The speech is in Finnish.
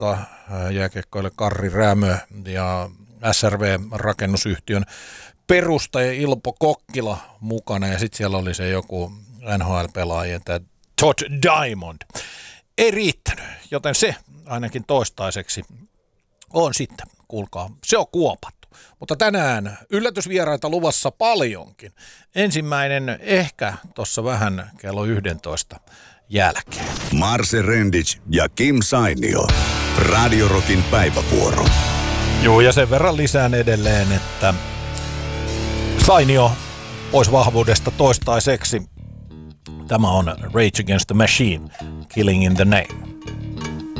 vuotta jääkiekkoille Karri Rämö ja SRV-rakennusyhtiön perustaja Ilpo Kokkila mukana ja sitten siellä oli se joku NHL-pelaaja, tämä Todd Diamond. Ei riittänyt, joten se ainakin toistaiseksi on sitten, kuulkaa, se on kuopattu. Mutta tänään yllätysvieraita luvassa paljonkin. Ensimmäinen ehkä tuossa vähän kello 11 jälkeen. Marse Rendic ja Kim Sainio. Radio Rockin päivävuoro. Joo, ja sen verran lisään edelleen, että Sainio pois vahvuudesta toistaiseksi. Tämä on Rage Against the Machine, Killing in the Name.